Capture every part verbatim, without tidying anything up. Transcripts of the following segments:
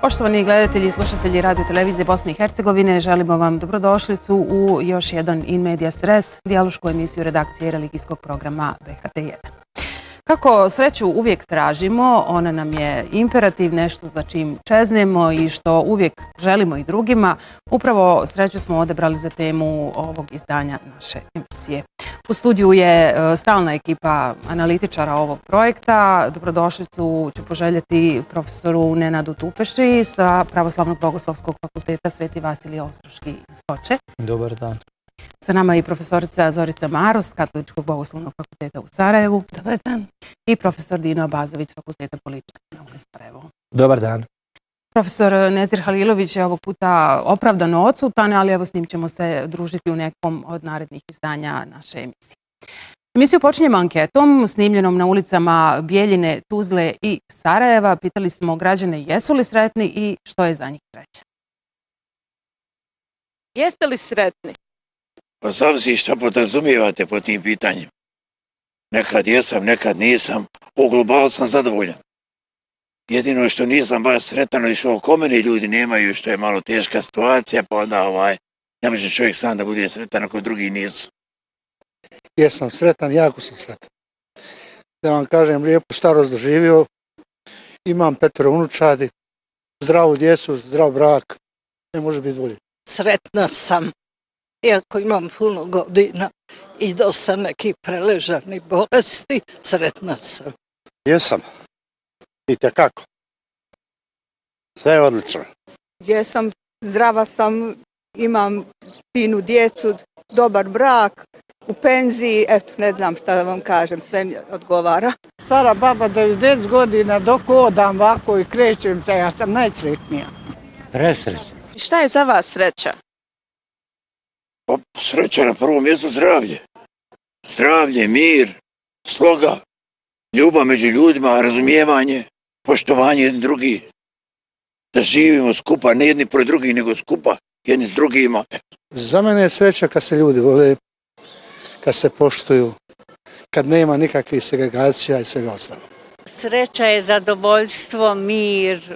Poštovani gledatelji i slušatelji Radio Televizije Bosne i Hercegovine, želimo vam dobrodošlicu u još jedan In Medias Res, dijalošku emisiju redakcije religijskog programa B H T jedan. Kako sreću uvijek tražimo, ona nam je imperativ, nešto za čim čeznemo i što uvijek želimo i drugima. Upravo sreću smo odabrali za temu ovog izdanja naše emisije. U studiju je stalna ekipa analitičara ovog projekta. Dobrodošlicu ću poželjeti profesoru Nenadu Tupeši sa Pravoslavnog bogoslovskog fakulteta Sveti Vasilije Ostroški iz Foče. Dobar dan. Sa nama je i profesorica Zorica Maros, Katoličkog bogoslovnog fakulteta u Sarajevu. Dobar dan. I profesor Dino Abazović, Fakulteta političke nauke Sarajevo. Dobar dan. Profesor Nezir Halilović je ovog puta opravdano odsutan, ali evo s njim ćemo se družiti u nekom od narednih izdanja naše emisije. Emisiju počinjemo anketom snimljenom na ulicama Bijeljine, Tuzle i Sarajeva. Pitali smo građane jesu li sretni i što je za njih sreća. Jeste li sretni? Pa zavisi šta podrazumijevate po tim pitanjima. Nekad jesam, nekad nisam. U globalu sam zadovoljan. Jedino što nisam baš sretan i što oko mene ljudi nemaju, što je malo teška situacija, pa onda ovaj, ne može čovjek sam da bude sretan ako drugi nisu. Jesam sretan, jako sam sretan. Da vam kažem, lijepu starost doživio, imam petero unučadi, zdravu djecu, zdrav brak, ne može biti bolje. Sretna sam, iako imam puno godina i dosta nekih preležanih bolesti, sretna sam. Jesam, itekako. Sve je odlično. Jesam, zdrava sam, imam finu djecu, dobar brak, u penziji, eto, ne znam šta da vam kažem, sve mi odgovara. Stara baba, devedeset godina, dok odam ovako i krećem se, ja sam najsretnija. Presrećno. Šta je za vas sreća? Pa sreća na prvom mjestu zdravlje. Zdravlje, mir, sloga, ljubav među ljudima, razumijevanje, poštovanje jedni drugi. Da živimo skupa, ne jedni pored drugih, nego skupa, jedni s drugima. Za mene je sreća kad se ljudi vole, kad se poštuju, kad nema nikakvih segregacija i svega ostalo. Sreća je zadovoljstvo, mir,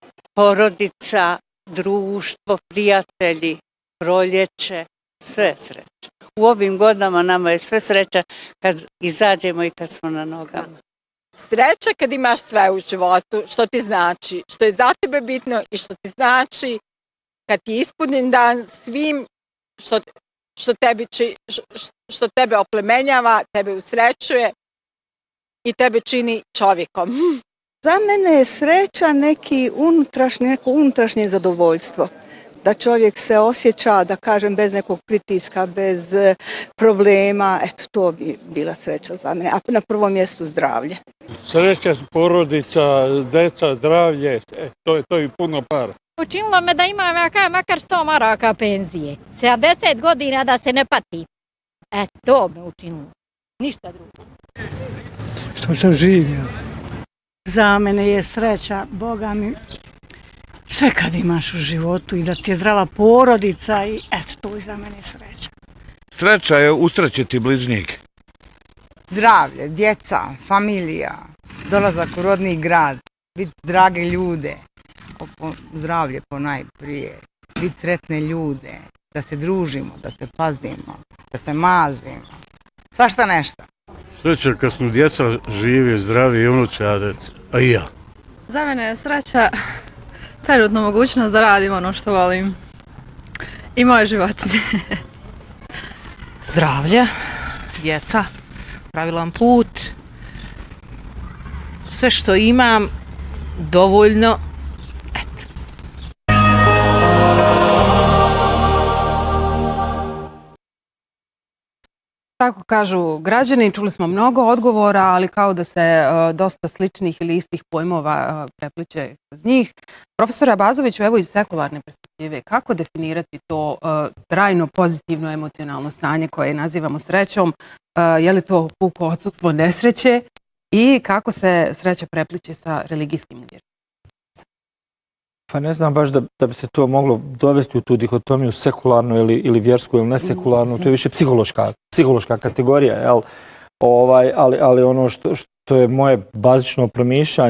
porodica, društvo, prijatelji, proljeće, sve sreća. U ovim godinama nama je sve sreća kad izađemo i kad smo na nogama. Sreća kad imaš sve u životu, što ti znači, što je za tebe bitno i što ti znači kad ti ispunjen dan svim što, što, tebi, što, što tebe oplemenjava, tebe usrećuje i tebe čini čovjekom. Za mene je sreća neki unutrašnje, neko unutrašnje zadovoljstvo. Da čovjek se osjeća, da kažem, bez nekog pritiska, bez problema, eto, to bi bila sreća za mene. A na prvom mjestu zdravlje. Sreća, porodica, deca, zdravlje, e, to je to i puno para. Učinilo me da imam makar sto maraka penzije. sedamdeset godina da se ne pati. E, to me učinilo. Ništa drugo. Što sam živio. Za mene je sreća, Boga mi, sve kad imaš u životu i da ti je zdrava porodica i eto, to je za mene sreća. Sreća je usrećiti bližnjeg. Zdravlje, djeca, familija, dolazak u rodni grad, biti drage ljude, zdravlje po najprije, biti sretne ljude, da se družimo, da se pazimo, da se mazimo, svašta nešto. Sreća kad smo djeca živi, zdravi i unučadi, a i ja. Za mene je sreća trenutno mogućnost da radim ono što volim i moje životinje. Zdravlje, djeca, pravilan put, sve što imam, dovoljno, eto. Tako kažu građani, čuli smo mnogo odgovora, ali kao da se uh, dosta sličnih ili istih pojmova uh, prepliče kroz njih. Profesor Abazoviću, evo iz sekularne perspektive, kako definirati to uh, trajno pozitivno emocionalno stanje koje nazivamo srećom? Uh, je li to puko odsustvo nesreće i kako se sreća prepliče sa religijskim uvjerenjem? Pa ne znam baš da, da bi se to moglo dovesti u tu dihotomiju sekularnu ili, ili vjersku ili nesekularnu, to je više psihološka, psihološka kategorija, jel? Ovaj, ali, ali ono što, što je moje bazično promišljanje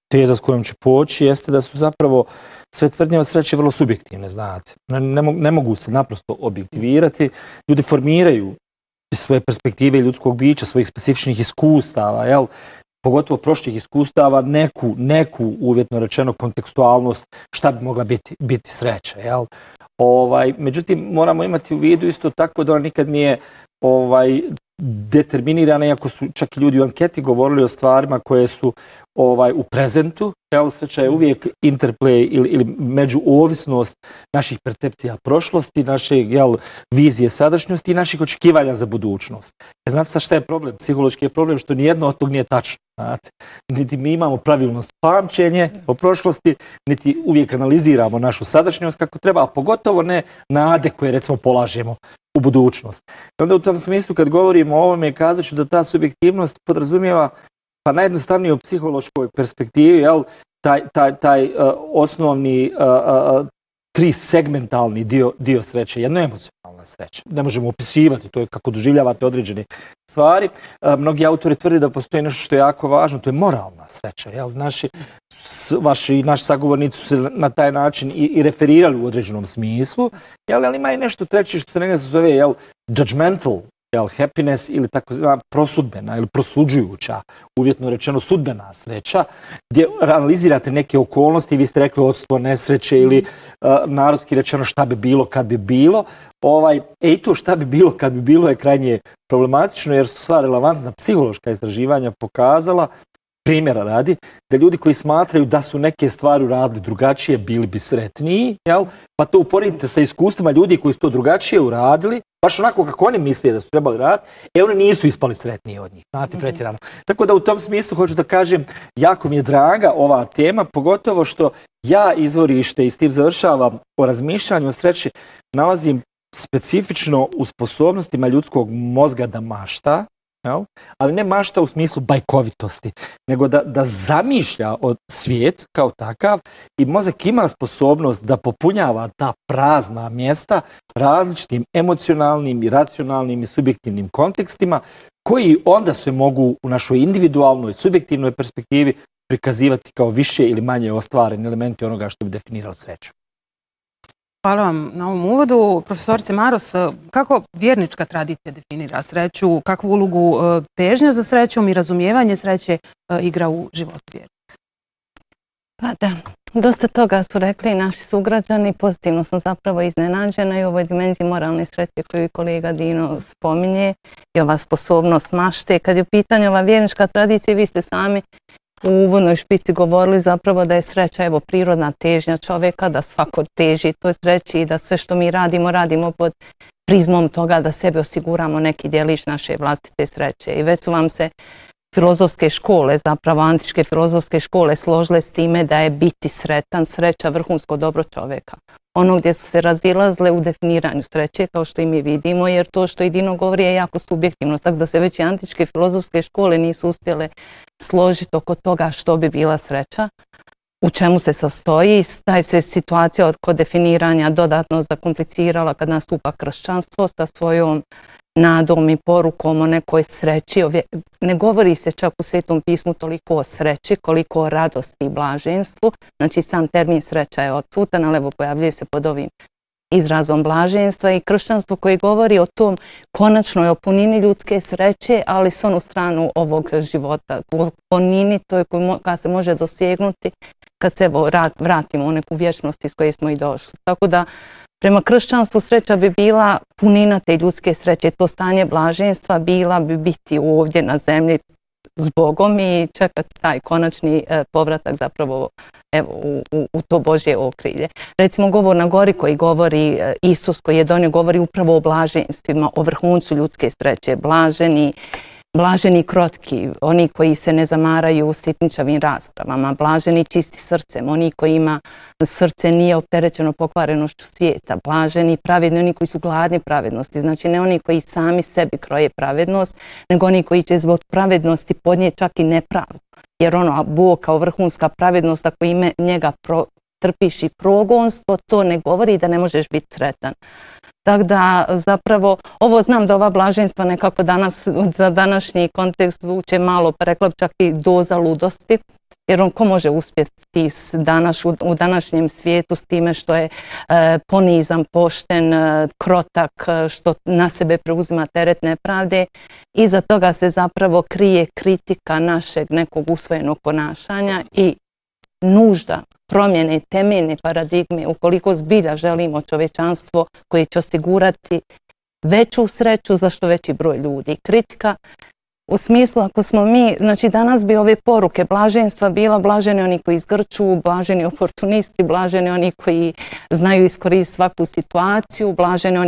teza s kojom ću poći jeste da su zapravo sve tvrdnje od sreće vrlo subjektivne, znate. Ne, ne, ne mogu se naprosto objektivirati. Ljudi formiraju iz svoje perspektive ljudskog bića, svojih specifičnih iskustava, jel? Pogotovo prošlih iskustava, neku, neku uvjetno rečeno kontekstualnost šta bi mogla biti, biti sreća. Jel? Ovaj, međutim, moramo imati u vidu isto tako da ona nikad nije ovaj, determinirana, iako su čak i ljudi u anketi govorili o stvarima koje su ovaj, u prezentu. Jel, sreća je uvijek interplay ili, ili međuovisnost naših percepcija prošlosti, naše jel, vizije sadašnjosti i naših očekivanja za budućnost. E, znate sa šta je problem? Psihološki je problem što nijedno od tog nije tačno. Znate. Niti mi imamo pravilno pamćenje o prošlosti, niti uvijek analiziramo našu sadašnjost kako treba, a pogotovo ne nade koje recimo polažemo u budućnost. I onda u tom smislu kad govorimo o ovome kazat ću da ta subjektivnost podrazumijeva pa najjednostavnije u psihološkoj perspektivi, jel, taj, taj, taj uh, osnovni uh, uh, tri segmentalni dio, dio sreće. Jedno je emocionalna sreća. Ne možemo opisivati, to je kako doživljavate određene stvari. Uh, mnogi autori tvrde da postoji nešto što je jako važno, to je moralna sreća. Jel? Naši, s, vaši, naši sagovornici su se na taj način i, i referirali u određenom smislu, jel, ali ima i nešto treće što se nekada se zove jel, judgmental, jel, happiness ili tako zvana prosudbena ili prosuđujuća, uvjetno rečeno sudbena sreća, gdje analizirate neke okolnosti, vi ste rekli odstvo, nesreće ili uh, narodski rečeno šta bi bilo kad bi bilo. Ovaj, e i to šta bi bilo kad bi bilo je krajnje problematično jer su sva relevantna psihološka istraživanja pokazala, primjera radi, da ljudi koji smatraju da su neke stvari uradili drugačije bili bi sretniji, jel? Pa to uporedite sa iskustvima ljudi koji su to drugačije uradili, baš onako kako oni misle da su trebali raditi, e oni nisu ispali sretniji od njih, znate, pretjerano. Tako da u tom smislu hoću da kažem, jako mi je draga ova tema, pogotovo što ja izvorište i s tim završavam o razmišljanju o sreći, nalazim specifično u sposobnostima ljudskog mozga da mašta, jel? Ali ne mašta u smislu bajkovitosti, nego da, da zamišlja od svijet kao takav i mozak ima sposobnost da popunjava ta prazna mjesta različitim emocionalnim i racionalnim i subjektivnim kontekstima koji onda se mogu u našoj individualnoj, subjektivnoj perspektivi prikazivati kao više ili manje ostvareni elementi onoga što bi definiralo sreću. Hvala vam na ovom uvodu. Profesorice Maros, kako vjernička tradicija definira sreću, kakvu ulogu težnja za srećom i razumijevanje sreće igra u životu vjernika? Pa da, dosta toga su rekli i naši sugrađani. Pozitivno sam zapravo iznenađena i u ovoj dimenziji moralne sreće koju i kolega Dino spominje i ova sposobnost mašte. Kad je u pitanju ova vjernička tradicija, vi ste sami u uvodnoj špici govorili zapravo da je sreća evo prirodna težnja čovjeka, da svako teži toj sreći i da sve što mi radimo, radimo pod prizmom toga da sebi osiguramo neki djelić naše vlastite sreće. I već su vam se filozofske škole, zapravo antičke filozofske škole složile s time da je biti sretan, sreća vrhunsko dobro čovjeka. Ono gdje su se razilazile u definiranju sreće, kao što i mi vidimo, jer to što i Dino govori je jako subjektivno, tako da se već i antičke filozofske škole nisu uspjele složiti oko toga što bi bila sreća, u čemu se sastoji. Taj se situacija kod definiranja dodatno zakomplicirala kad nastupa kršćanstvo sa svojom nadom i porukom o nekoj sreći. Ne govori se čak u Svetom pismu toliko o sreći, koliko o radosti i blaženstvu. Znači sam termin sreća je odsutan, ali evo pojavljuje se pod ovim izrazom blaženstva i kršćanstvo koji govori o tom konačnoj opunini ljudske sreće, ali s onu stranu ovog života. Opunini to je koja se može dosegnuti kad se evo vratimo u neku vječnost iz koje smo i došli. Tako da prema kršćanstvu sreća bi bila punina te ljudske sreće, to stanje blaženstva bila bi biti ovdje na zemlji s Bogom i čekati taj konačni e, povratak zapravo evo, u, u, u to Božje okrilje. Recimo govor na gori koji govori e, Isus koji je donio govori upravo o blaženstvima, o vrhuncu ljudske sreće, blaženi, blaženi krotki, oni koji se ne zamaraju u sitničavim raspravama, blaženi čisti srcem, oni koji ima srce nije opterećeno pokvarenošću svijeta, blaženi pravedni, oni koji su gladni pravednosti, znači ne oni koji sami sebi kroje pravednost, nego oni koji će zbog pravednosti podnijeti čak i nepravdu. Jer ono, Bog kao vrhunska pravednost, ako ime njega pro, trpiš i progonstvo, to ne govori da ne možeš biti sretan. Tako da zapravo, ovo znam da ova blaženstva nekako danas za današnji kontekst zvuče malo, pa rekla bi čak i doza ludosti, Jer on ko može uspjeti danas, u, u današnjem svijetu s time što je e, ponizan, pošten, e, krotak, što na sebe preuzima teret nepravde. Iza toga se zapravo krije kritika našeg nekog usvojenog ponašanja i nužda promjene temeljne paradigme ukoliko zbilja želimo čovječanstvo koje će osigurati veću sreću za što veći broj ljudi. Kritika u smislu ako smo mi, znači danas bi ove poruke blaženstva bila blaženi oni koji izgrču, blaženi oportunisti, blaženi oni koji znaju iskoristiti svaku situaciju, blaženi oni